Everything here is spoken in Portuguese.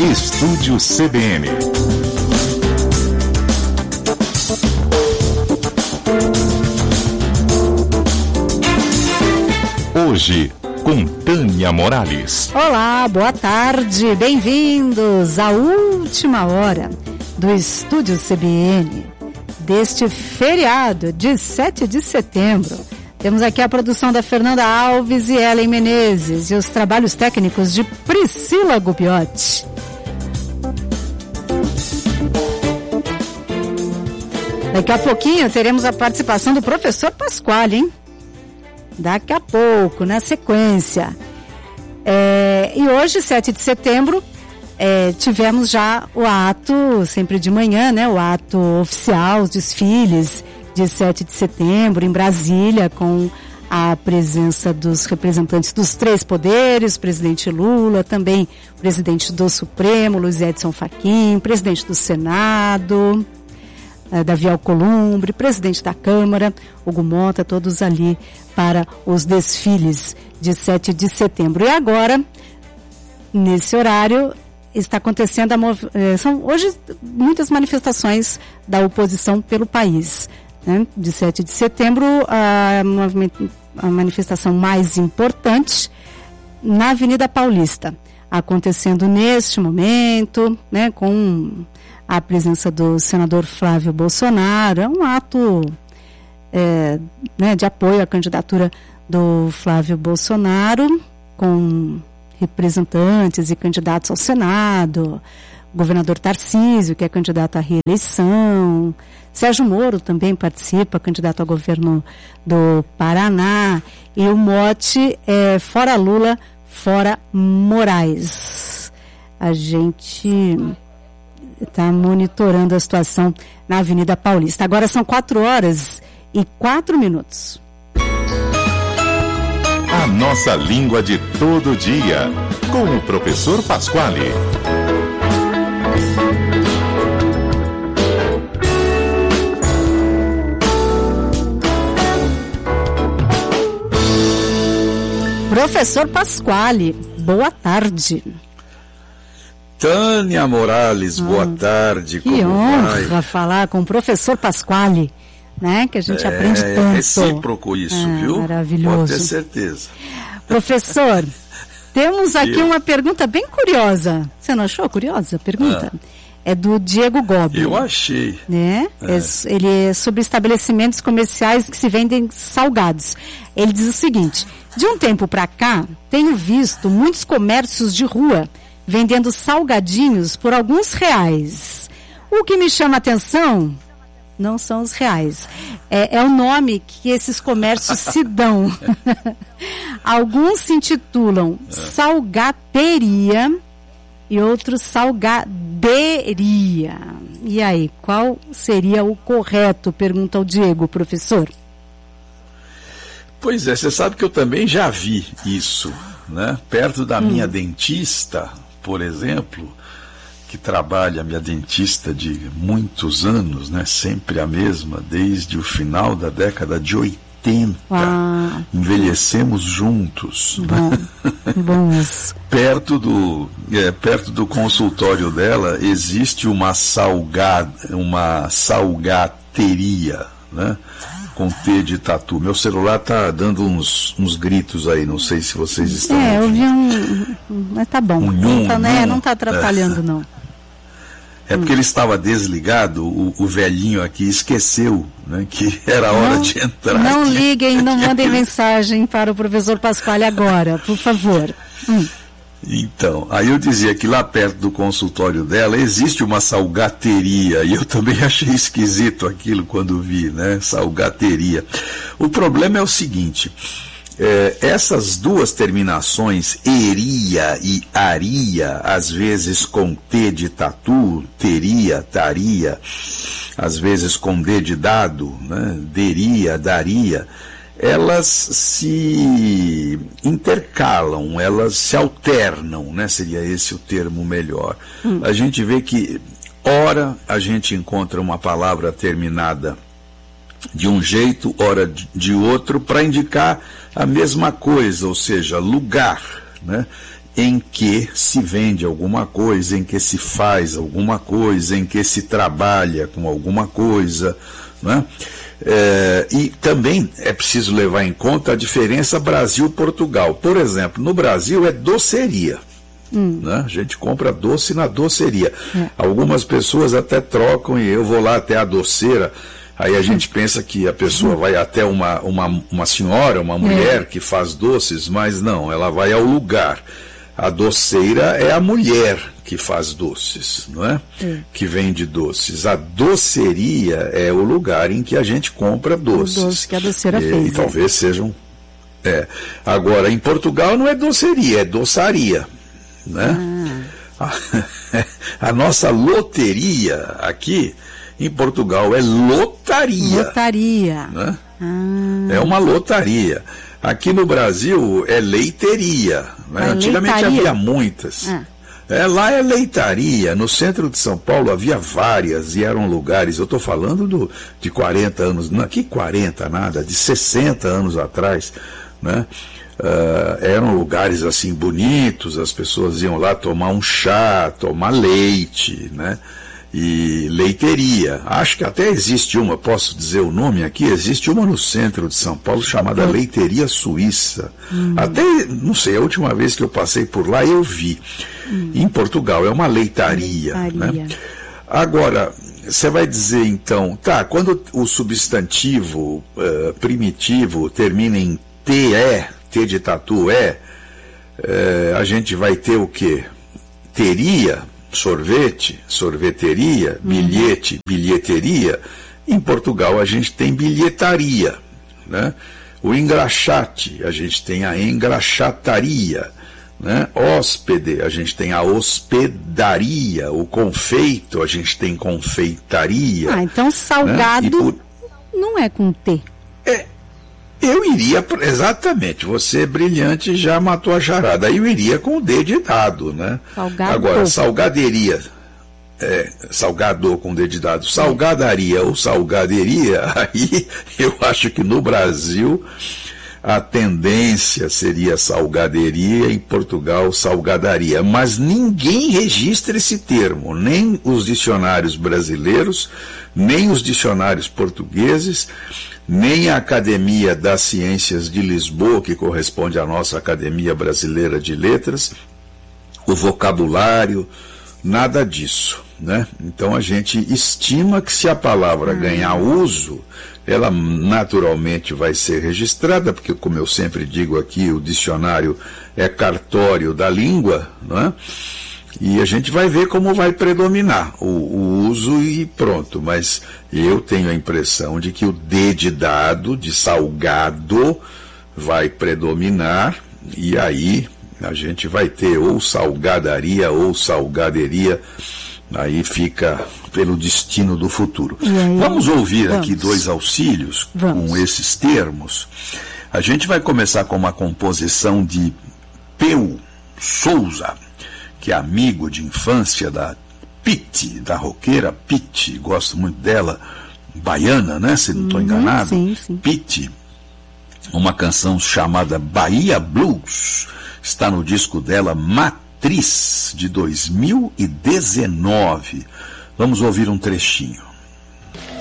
Estúdio CBN. Hoje, com Tânia Morales. Olá, boa tarde, bem-vindos à última hora do Estúdio CBN deste feriado de 7 de setembro. Temos aqui a produção da Fernanda Alves e Ellen Menezes e os trabalhos técnicos de Priscila Gubiotti. Daqui a pouquinho teremos a participação do professor Pasquale, hein? Daqui a pouco, na sequência. E hoje, 7 de setembro, tivemos já o ato, sempre de manhã, né? O ato oficial, os desfiles de 7 de setembro, em Brasília, com a presença dos representantes dos três poderes, o presidente Lula, também o presidente do Supremo, Luiz Edson Fachin, presidente do Senado, Davi Alcolumbre, presidente da Câmara, Hugo Mota, todos ali para os desfiles de 7 de setembro. E agora, nesse horário, está acontecendo são hoje muitas manifestações da oposição pelo país. Né? De 7 de setembro, a manifestação mais importante na Avenida Paulista, acontecendo neste momento, né, com a presença do senador Flávio Bolsonaro. É um ato né, de apoio à candidatura do Flávio Bolsonaro, com representantes e candidatos ao Senado, o governador Tarcísio, que é candidato à reeleição, Sérgio Moro também participa, candidato ao governo do Paraná, e o mote é fora Lula, fora Moraes. A gente está monitorando a situação na Avenida Paulista. Agora são 4h04. A nossa língua de todo dia, com o professor Pasquale. Professor Pasquale, boa tarde. Tânia Morales, boa tarde. Que honra falar com o professor Pasquale, né? Que a gente aprende tanto. É recíproco isso, viu? Maravilhoso. Pode ter certeza. Professor, temos aqui uma pergunta bem curiosa. Você não achou curiosa a pergunta? É do Diego Gobi. Eu achei. Né? Ele é sobre estabelecimentos comerciais que se vendem salgados. Ele diz o seguinte: de um tempo para cá, tenho visto muitos comércios de rua vendendo salgadinhos por alguns reais. O que me chama a atenção não são os reais. É o nome que esses comércios se dão. Alguns se intitulam salgateria e outros salgaderia. E aí, qual seria o correto? Pergunta o Diego, professor. Pois é, você sabe que eu também já vi isso, né? Perto da minha dentista, por exemplo, que trabalha, minha dentista de muitos anos, né? Sempre a mesma, desde o final da década de 80. Envelhecemos juntos. Bom isso. Perto do consultório dela existe uma salgateria, né? Com T de tatu. Meu celular tá dando uns gritos aí, não sei se vocês estão ouvindo. Eu vi mas tá bom. Não tá atrapalhando, não. É porque ele estava desligado, o velhinho aqui esqueceu, né, que era hora de entrar. Não liguem, não mandem mensagem para o professor Pasquale agora, por favor. Então, aí eu dizia que lá perto do consultório dela existe uma salgateria, e eu também achei esquisito aquilo quando vi, né, salgateria. O problema é o seguinte, essas duas terminações, eria e aria, às vezes com T de tatu, teria, taria, às vezes com D de dado, né, deria, daria, elas se intercalam, elas se alternam, né? Seria esse o termo melhor. A gente vê que, ora, a gente encontra uma palavra terminada de um jeito, ora de outro, para indicar a mesma coisa, ou seja, lugar, né? em que se vende alguma coisa, em que se faz alguma coisa, em que se trabalha com alguma coisa, né? E também é preciso levar em conta a diferença Brasil-Portugal. Por exemplo, no Brasil é doceria. Né? A gente compra doce na doceria. Algumas pessoas até trocam e eu vou lá até a doceira. Aí a gente pensa que a pessoa vai até uma senhora, uma mulher que faz doces, mas não, ela vai ao lugar. A doceira é a mulher que faz doces, não é? Que vende doces. A doceria é o lugar em que a gente compra doces. O doce que a doceira fez. E talvez sejam... Agora, em Portugal não é doceria, é doçaria, né? A nossa loteria aqui em Portugal é lotaria. Lotaria. Né? É uma lotaria. Aqui no Brasil é leiteria. Né? Antigamente leitaria. Havia muitas. Lá é leitaria. No centro de São Paulo havia várias e eram lugares. Eu estou falando de 40 anos, não, que 40 nada, de 60 anos atrás. Né? Eram lugares assim bonitos, as pessoas iam lá tomar um chá, tomar leite, né? E leiteria. Acho que até existe uma, posso dizer o nome aqui, existe uma no centro de São Paulo chamada Leiteria Suíça. Até, não sei, a última vez que eu passei por lá eu vi. Em Portugal é uma leitaria. Né? Agora, você vai dizer então, quando o substantivo primitivo termina em TE, T de tatu a gente vai ter o quê? Teria, sorvete, sorveteria, bilhete, bilheteria. Em Portugal a gente tem bilhetaria, né? O engraxate, a gente tem a engraxataria, né? Hóspede, a gente tem a hospedaria. O confeito, a gente tem confeitaria. Então salgado, né? Não é com T. Eu iria, exatamente, você brilhante já matou a charada. Aí eu iria com o D de dado, né? Salgado. Agora, salgaderia, salgado com D de dado, salgadaria ou salgaderia, aí eu acho que no Brasil a tendência seria salgaderia, em Portugal salgadaria. Mas ninguém registra esse termo, nem os dicionários brasileiros, nem os dicionários portugueses, nem a Academia das Ciências de Lisboa, que corresponde à nossa Academia Brasileira de Letras, o vocabulário, nada disso, né? Então a gente estima que se a palavra ganhar uso, ela naturalmente vai ser registrada, porque, como eu sempre digo aqui, o dicionário é cartório da língua, né? E a gente vai ver como vai predominar o uso e pronto. Mas eu tenho a impressão de que o D de dado, de salgado, vai predominar, e aí a gente vai ter ou salgadaria ou salgaderia, aí fica pelo destino do futuro. Aí, vamos ouvir aqui dois auxílios com esses termos. A gente vai começar com uma composição de Peu Souza, que é amigo de infância da Pete, da roqueira Pete, gosto muito dela, baiana, né, se não estou enganado. Sim. Pete, uma canção chamada Bahia Blues, está no disco dela Matriz, de 2019. Vamos ouvir um trechinho.